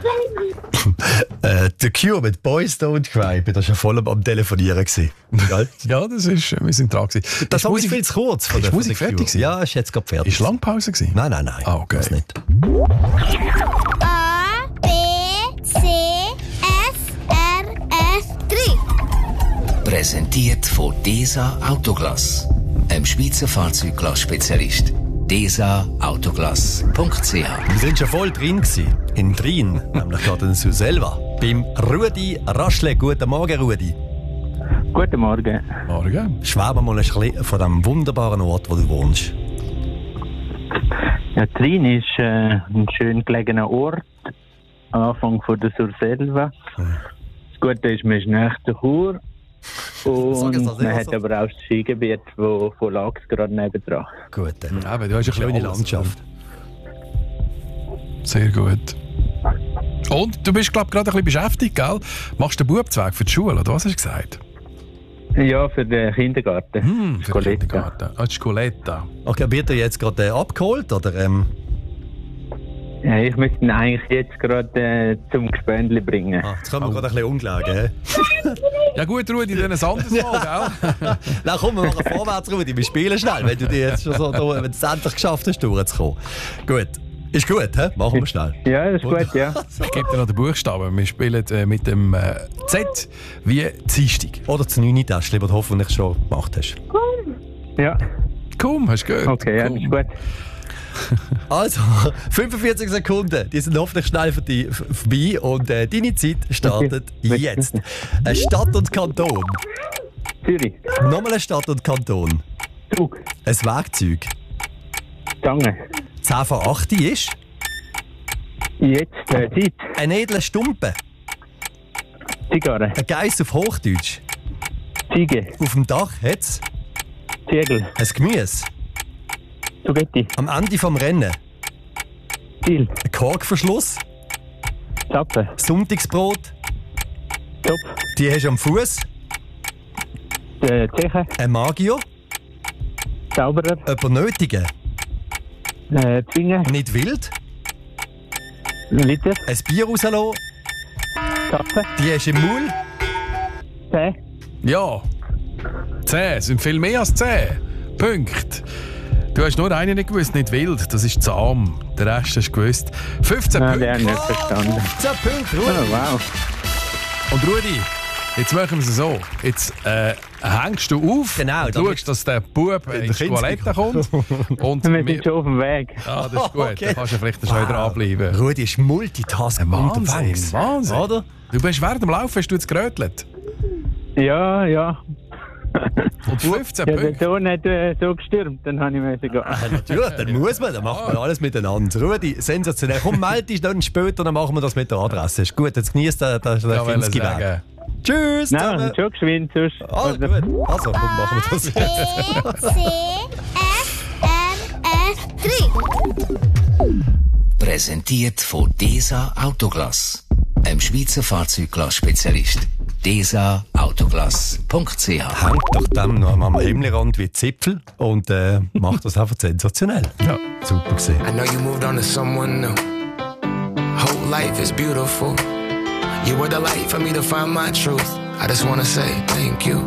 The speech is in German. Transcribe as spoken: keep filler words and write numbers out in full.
äh, The Cure mit Boys Don't Cry, ich war schon voll am Telefonieren gewesen. Ja, das ist, wir sind dran gewesen. Das ist viel zu kurz. Von ist der, die Musik von der fertig gewesen? Ja, ist jetzt gerade fertig. Ist Langpause gewesen? Nein, nein, nein. Ah, okay. Das nicht. A, B, C, F, R, F, drei. Präsentiert von DESA Autoglass, einem Schweizer Fahrzeugglass-Spezialist. desa autoglass punkt c h. Wir sind schon voll drin gewesen. In Drin, nämlich gerade in Suselva. Beim Rudi Raschle. Guten Morgen, Rudi. Guten Morgen. Morgen. Schwärmen wir mal ein bisschen von dem wunderbaren Ort, wo du wohnst. Ja, Trin ist äh, ein schön gelegener Ort, Anfang von der Surselva. Hm. Das Gute ist, man ist nach der Chur und es das man immer hat so? aber auch das Skigebiet von, von Lax gerade nebendran. Gut, dann. Ja, aber du hast eine Schöne bisschen Landschaft. Sehr gut. Und du bist, glaube ich, gerade ein bisschen beschäftigt, gell? Machst du den Bubzweig für die Schule, oder was hast du gesagt? Ja, für den Kindergarten. Hm, für den Scoletta. Kindergarten. Ah, die Scoletta. Okay, wird er jetzt gerade äh, abgeholt? Oder, ähm, Ja, ich müsste ihn eigentlich jetzt gerade äh, zum Gespendli bringen. ah, jetzt können wir gerade ein bisschen umgelegen. Ja gut, Rudi, dann ein anderes Mal, gell? Na komm, wir machen vorwärts, Rudi. Wir spielen schnell, wenn du dir jetzt schon so, da, wenn du es endlich geschafft hast, durchzukommen. Gut. Ist gut, hä? Machen wir schnell. Ja, das ist gut, ja. Ich gebe dir noch den Buchstaben. Wir spielen äh, mit dem äh, Z wie Dienstag. Oder das neune Täschchen, das du hoffentlich schon gemacht hast. Ja, Komm, hast du gehört? okay, ja, das ist gut. Also, fünfundvierzig Sekunden, die sind hoffentlich schnell für dich f- vorbei und äh, deine Zeit startet Okay. jetzt. Eine Stadt und Kanton. Zürich, Nochmal eine Stadt und Kanton. Zug, Ein Werkzeug. Zange. zehn vor acht ist Jetzt äh, Zeit, ein edler Stumpe. Zigarre, Ein Geiss auf Hochdeutsch. Ziege, Auf dem Dach hat's Ziegel, ein Gemüse. Spaghetti, Am Ende vom Rennen Ziel, ein Korkverschluss. Zappe, Sonntagsbrot. Topf, Die hast du am Fuß. äh, Zeche, Ein Magier. Zauberer, Jemand nötigen. äh, Zwingen, Nicht wild. Liter, Ein Bier rauslassen. Zappe, Die hast du im Maul. Zeh, Ja. zehn sind viel mehr als zehn. Punkt. Du hast nur einen nicht gewusst, nicht wild. Das ist zahm. Der Rest hast du gewusst. fünfzehn Nein, der hat Punkte. nicht verstanden. fünfzehn Punkte, Oh, Rudi. Ah. Und Rudi, jetzt machen wir es so. Jetzt äh, hängst du auf, Genau, und damit- schaust, dass der Bub In ins der Toilette kommt. Und Wir wir- sind schon auf dem Weg. ja, das ist gut. Okay. Dann kannst du vielleicht schon wieder anbleiben. Rudi ist Multitasking Wahnsinn, unterwegs. Wahnsinn. Oder? Du bist während dem Laufen, hast du jetzt gerötelt. Ja, ja. Und fünfzehn Ja, der Punkte. Sohn hat äh, so gestürmt, dann habe ich müssen gehen. Ja, natürlich, dann muss man, dann macht man alles miteinander. Rudi, sensationell. Komm, melde dich dann später, dann machen wir das mit der Adresse. Ist gut, jetzt genießt der, der, der Ja, wollte Kinski-Weg. sagen. Tschüss Nein, zusammen. schon geschwind, sonst. Also gut, also komm, machen wir das B, jetzt. C, F, R, F, drei. Präsentiert von DESA Autoglass, einem Schweizer Fahrzeugglass-Spezialist. desa autoglass punkt c h. Hängt doch dem noch am Hemlirand wie Zipfel und äh, macht das einfach sensationell. Ja. Super gesehen. I know you moved on to someone new. Whole life is beautiful. You were the light for me to find my truth. I just wanna say thank you.